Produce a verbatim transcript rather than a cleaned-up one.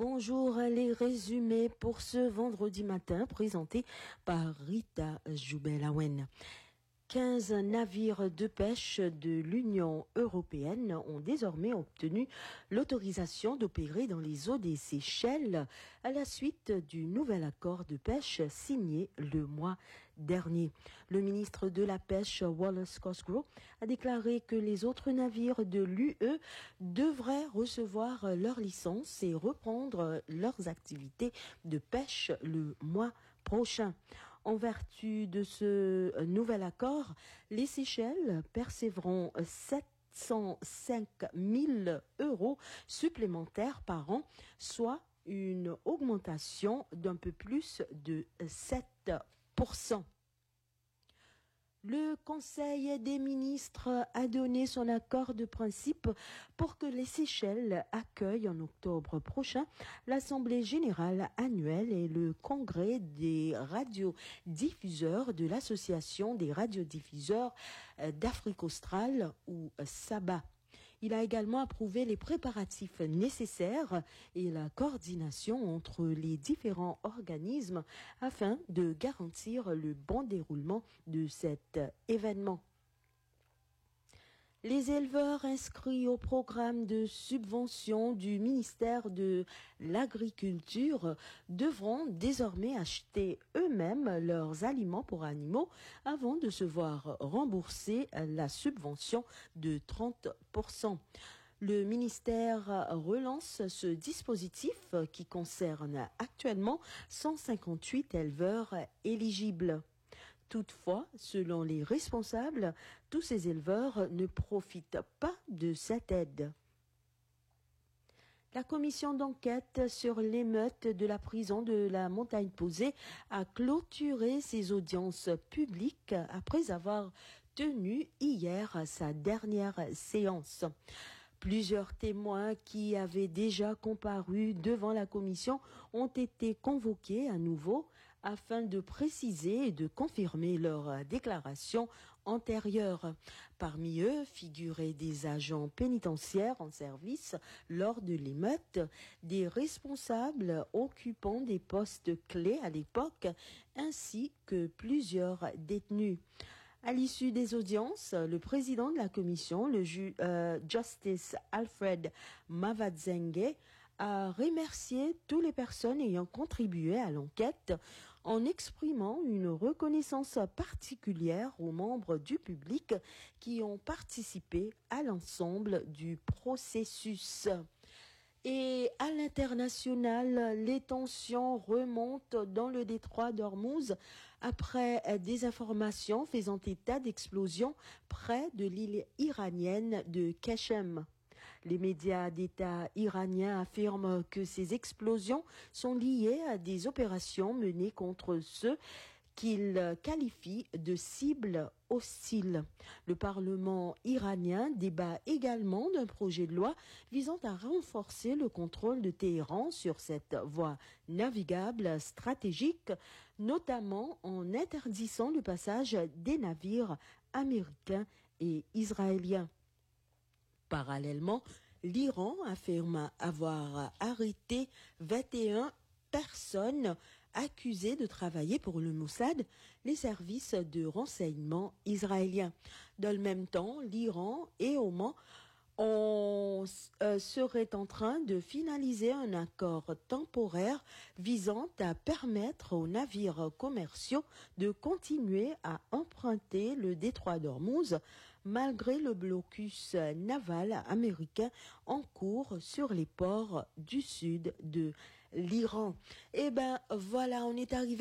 Bonjour, les résumés pour ce vendredi matin présentés par Rita Joubelawen. quinze navires de pêche de l'Union européenne ont désormais obtenu l'autorisation d'opérer dans les eaux des Seychelles à la suite du nouvel accord de pêche signé le mois dernier. Le ministre de la Pêche, Wallace Cosgrove, a déclaré que les autres navires de l'U E devraient recevoir leur licence et reprendre leurs activités de pêche le mois prochain. En vertu de ce nouvel accord, les Seychelles percevront sept cent cinq mille euros supplémentaires par an, soit une augmentation d'un peu plus de sept pour cent. Le Conseil des ministres a donné son accord de principe pour que les Seychelles accueillent en octobre prochain l'Assemblée générale annuelle et le congrès des radiodiffuseurs de l'Association des radiodiffuseurs d'Afrique australe ou S A B A. Il a également approuvé les préparatifs nécessaires et la coordination entre les différents organismes afin de garantir le bon déroulement de cet événement. Les éleveurs inscrits au programme de subvention du ministère de l'Agriculture devront désormais acheter eux-mêmes leurs aliments pour animaux avant de se voir rembourser la subvention de trente pour cent. Le ministère relance ce dispositif qui concerne actuellement cent cinquante-huit éleveurs éligibles. Toutefois, selon les responsables, tous ces éleveurs ne profitent pas de cette aide. La commission d'enquête sur l'émeute de la prison de la Montagne Posée a clôturé ses audiences publiques après avoir tenu hier sa dernière séance. Plusieurs témoins qui avaient déjà comparu devant la commission ont été convoqués à nouveau afin de préciser et de confirmer leurs déclarations antérieures. Parmi eux figuraient des agents pénitentiaires en service lors de l'émeute, des responsables occupant des postes clés à l'époque, ainsi que plusieurs détenus. À l'issue des audiences, le président de la commission, le ju- euh, Justice Alfred Mavadzenge, a remercié toutes les personnes ayant contribué à l'enquête en exprimant une reconnaissance particulière aux membres du public qui ont participé à l'ensemble du processus. Et à l'international, les tensions remontent dans le détroit d'Ormuz après des informations faisant état d'explosions près de l'île iranienne de Qeshm. Les médias d'État iraniens affirment que ces explosions sont liées à des opérations menées contre ceux qu'ils qualifient de cibles hostiles. Le Parlement iranien débat également d'un projet de loi visant à renforcer le contrôle de Téhéran sur cette voie navigable stratégique, notamment en interdisant le passage des navires américains et israéliens. Parallèlement, l'Iran affirme avoir arrêté vingt et un personnes accusées de travailler pour le Mossad, les services de renseignement israéliens. Dans le même temps, l'Iran et Oman on euh, serait en train de finaliser un accord temporaire visant à permettre aux navires commerciaux de continuer à emprunter le détroit d'Ormuz malgré le blocus naval américain en cours sur les ports du sud de l'Iran. Eh ben voilà, on est arrivé